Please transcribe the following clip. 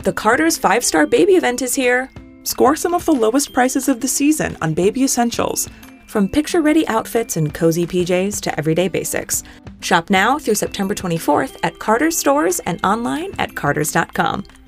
The Carter's 5-Star Baby event is here! Score some of the lowest prices of the season on baby essentials. From picture-ready outfits and cozy PJs to everyday basics. Shop now through September 24th at Carter's stores and online at carters.com.